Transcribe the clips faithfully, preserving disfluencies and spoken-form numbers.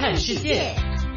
看世界。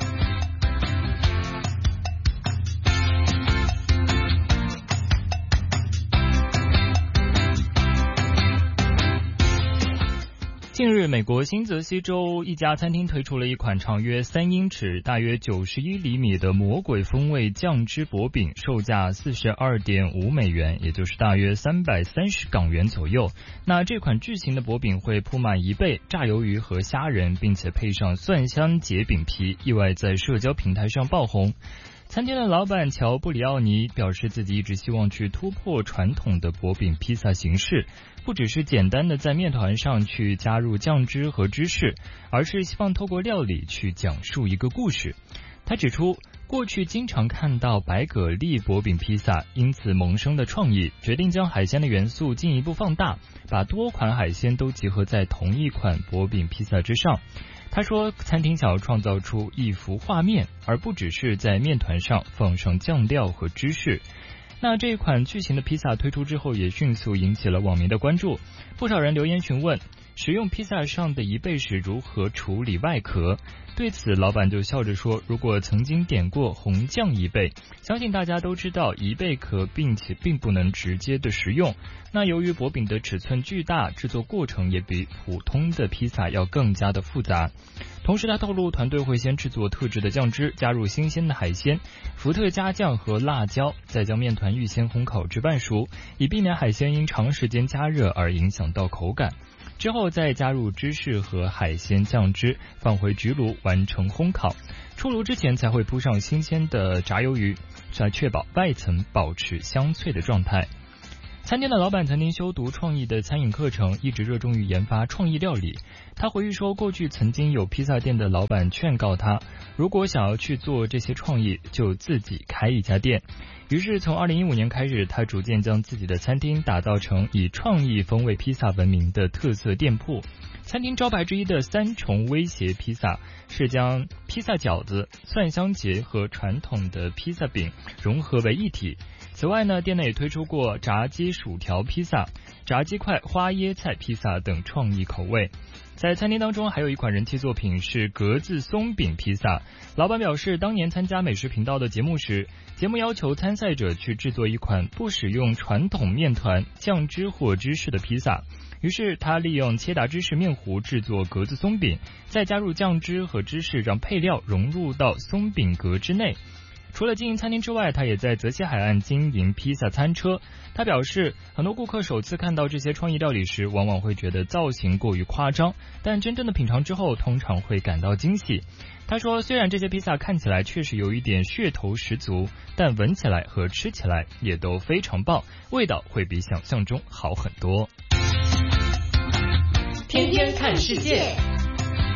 近日，美国新泽西州一家餐厅推出了一款长约三英尺、大约九十一厘米的魔鬼风味酱汁薄饼，售价四十二点五美元，也就是大约三百三十港元左右。那这款巨型的薄饼会铺满一倍炸鱿鱼和虾仁，并且配上蒜香结饼皮，意外在社交平台上爆红。餐厅的老板乔布里奥尼表示，自己一直希望去突破传统的薄饼披萨形式，不只是简单的在面团上去加入酱汁和芝士，而是希望透过料理去讲述一个故事。他指出，过去经常看到白蛤蜊薄饼披萨，因此萌生的创意决定将海鲜的元素进一步放大，把多款海鲜都集合在同一款薄饼披萨之上。他说，餐厅想要创造出一幅画面，而不只是在面团上放上酱料和芝士。那这一款巨型的披萨推出之后，也迅速引起了网民的关注，不少人留言询问食用披萨上的贻贝时如何处理外壳。对此，老板就笑着说，如果曾经点过红酱贻贝，相信大家都知道贻贝壳并且并不能直接的食用。那由于薄饼的尺寸巨大，制作过程也比普通的披萨要更加的复杂。同时他透露，团队会先制作特制的酱汁，加入新鲜的海鲜、伏特加酱和辣椒，再将面团预先烘烤至半熟，以避免海鲜因长时间加热而影响到口感。之后再加入芝士和海鲜酱汁，放回焗炉完成烘烤。出炉之前才会铺上新鲜的炸鱿鱼，来确保外层保持香脆的状态。餐厅的老板曾经修读创意的餐饮课程，一直热衷于研发创意料理。他回忆说，过去曾经有披萨店的老板劝告他，如果想要去做这些创意，就自己开一家店。于是从二零一五年开始，他逐渐将自己的餐厅打造成以创意风味披萨闻名的特色店铺。餐厅招牌之一的三重威胁披萨是将披萨饺子、蒜香节和传统的披萨饼融合为一体。此外呢，店内也推出过炸鸡薯条披萨、炸鸡块花椰菜披萨等创意口味。在餐厅当中还有一款人气作品是格子松饼披萨。老板表示，当年参加美食频道的节目时，节目要求参赛者去制作一款不使用传统面团、酱汁或芝士的披萨。于是他利用切达芝士面糊制作格子松饼，再加入酱汁和芝士，让配料融入到松饼格之内。除了经营餐厅之外，他也在泽西海岸经营披萨餐车。他表示，很多顾客首次看到这些创意料理时，往往会觉得造型过于夸张，但真正的品尝之后，通常会感到惊喜。他说，虽然这些披萨看起来确实有一点噱头十足，但闻起来和吃起来也都非常棒，味道会比想象中好很多。 天天看世界。